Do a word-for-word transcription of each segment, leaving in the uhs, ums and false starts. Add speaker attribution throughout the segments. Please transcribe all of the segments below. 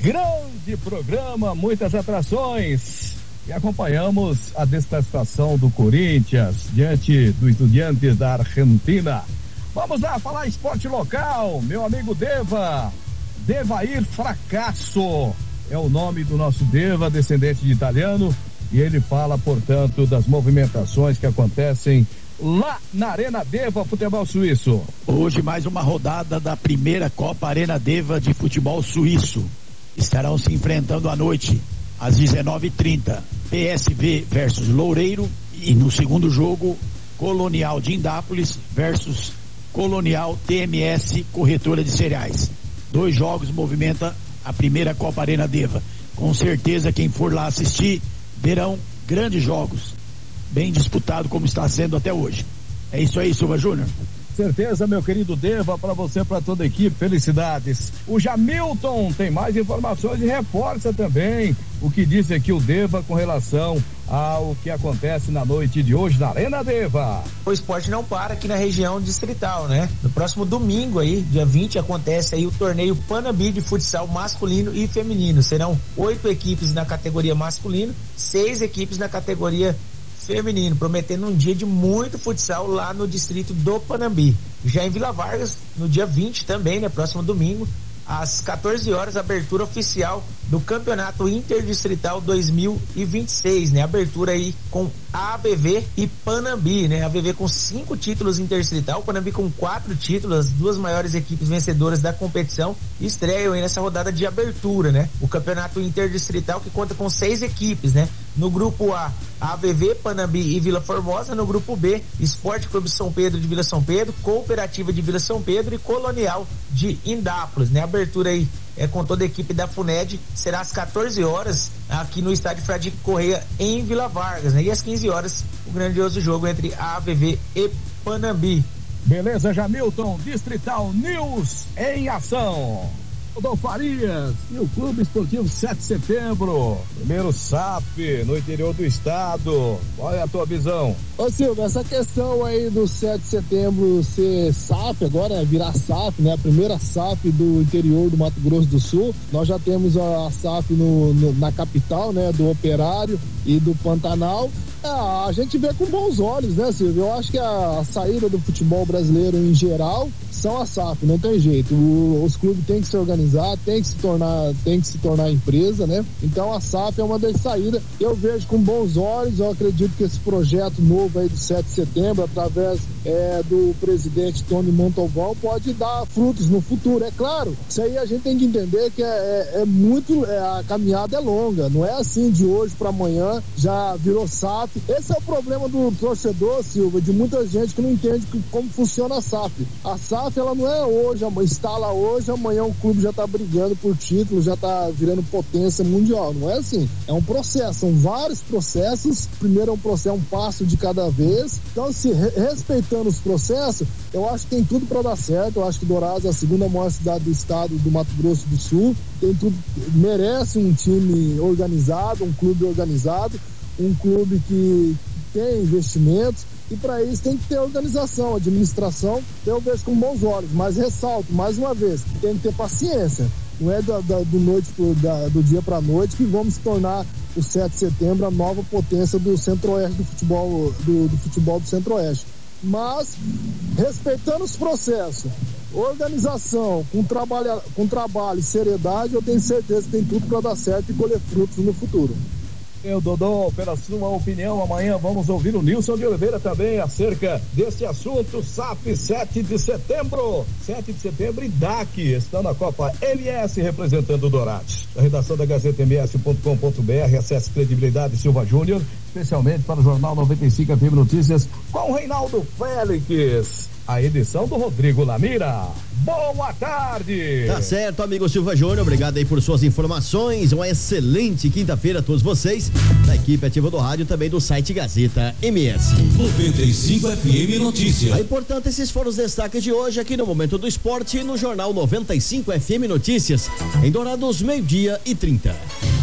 Speaker 1: grande programa, muitas atrações. E acompanhamos a desclassificação do Corinthians diante do Estudiantes da Argentina. Vamos lá falar esporte local, meu amigo Deva. Devair Fracasso é o nome do nosso Deva, descendente de italiano, e ele fala, portanto, das movimentações que acontecem lá na Arena Deva Futebol Suíço.
Speaker 2: Hoje mais uma rodada da primeira Copa Arena Deva de Futebol Suíço. Estarão se enfrentando à noite, às dezenove e trinta, P S V versus Loureiro, e no segundo jogo, Colonial de Indápolis versus Colonial T M S Corretora de Cereais. Dois jogos movimenta a primeira Copa Arena Deva. Com certeza quem for lá assistir verão grandes jogos, bem disputado como está sendo até hoje. É isso aí, Silva Júnior.
Speaker 1: Certeza, meu querido Deva, para você, para toda a equipe, felicidades. O Jamilton tem mais informações e reforça também o que disse aqui o Deva com relação ao que acontece na noite de hoje na Arena Deva.
Speaker 3: O esporte não para aqui na região distrital, né? No próximo domingo aí, dia vinte, acontece aí o torneio Panambi de futsal masculino e feminino. Serão oito equipes na categoria masculino, seis equipes na categoria feminino, prometendo um dia de muito futsal lá no distrito do Panambi. Já em Vila Vargas, no dia vinte também, né, próximo domingo, às quatorze horas, abertura oficial do Campeonato Interdistrital dois mil e vinte e seis, né? Abertura aí com A B V e Panambi, né? A B V com cinco títulos interdistrital, Panambi com quatro títulos, as duas maiores equipes vencedoras da competição estreiam aí nessa rodada de abertura, né? O Campeonato Interdistrital que conta com seis equipes, né? No grupo A, A B V, Panambi e Vila Formosa. No grupo B, Esporte Clube São Pedro de Vila São Pedro, Cooperativa de Vila São Pedro e Colonial de Indápolis, né? Abertura aí é com toda a equipe da FUNED, será às quatorze horas aqui no estádio Fradique Correia em Vila Vargas, né? E às quinze horas o grandioso jogo entre a A B V e Panambi.
Speaker 1: Beleza, Jamilton, Distrital News em ação. Dom Farias e o Clube Esportivo sete de setembro, primeiro S A F no interior do estado. Qual é a tua visão?
Speaker 4: Ô Silvio, essa questão aí do sete de setembro ser S A F agora, é virar S A F, né? A primeira S A F do interior do Mato Grosso do Sul. Nós já temos a S A F no, no, na capital, né? Do Operário e do Pantanal. Ah, a gente vê com bons olhos, né, Silvio? Eu acho que a, a saída do futebol brasileiro em geral são a S A F, não tem jeito. O, os clubes têm que se organizar, têm que se tornar, têm que se tornar empresa, né? Então a S A F é uma das saídas. Eu vejo com bons olhos, eu acredito que esse projeto novo aí do sete de setembro, através é, do presidente Tony Montalvão, pode dar frutos no futuro. É claro, isso aí a gente tem que entender que é, é, é muito, é, a caminhada é longa, não é assim de hoje para amanhã já virou S A F. Esse é o problema do torcedor, Silva, de muita gente que não entende que, como funciona a S A F. A S A F, ela não é hoje, está lá hoje, amanhã o clube já está brigando por título, já está virando potência mundial. Não é assim. É um processo, são vários processos. Primeiro é um processo, um passo de cada vez. Então, se re- respeitando os processos, eu acho que tem tudo para dar certo. Eu acho que Dourados é a segunda maior cidade do estado do Mato Grosso do Sul. Tem tudo, merece um time organizado, um clube organizado, um clube que tem investimentos, e para isso tem que ter organização, administração. Eu vejo com bons olhos, mas ressalto mais uma vez, tem que ter paciência. Não é da, da, do, noite pro, da, do dia para noite que vamos tornar o sete de setembro a nova potência do centro-oeste do futebol do, do futebol do centro-oeste. Mas respeitando os processos, organização, com trabalho, com trabalho e seriedade, eu tenho certeza que tem tudo para dar certo e colher frutos no futuro.
Speaker 1: Eu, Dodô, pela sua opinião, amanhã vamos ouvir o Nilson de Oliveira também acerca desse assunto. S A F sete de setembro, sete de setembro e D A C estão na Copa M S representando o Dourados. A redação da Gazeta M S ponto com ponto B R, acesse Credibilidade Silva Júnior, especialmente para o Jornal noventa e cinco F M Notícias, com o Reinaldo Félix. A edição do Rodrigo Lamira. Boa tarde!
Speaker 5: Tá certo, amigo Silva Júnior, obrigado aí por suas informações. Uma excelente quinta-feira a todos vocês, da equipe ativa do rádio, também do site Gazeta M S.
Speaker 6: noventa e cinco F M Notícias.
Speaker 5: É importante, esses foram os destaques de hoje aqui no Momento do Esporte, no Jornal noventa e cinco F M Notícias, em Dourados, meio-dia e trinta.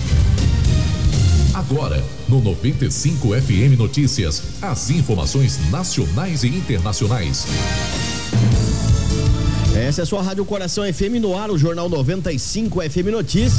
Speaker 6: Agora, no noventa e cinco F M Notícias, as informações nacionais e internacionais.
Speaker 5: Essa é a sua Rádio Coração F M no ar, o Jornal noventa e cinco F M Notícias.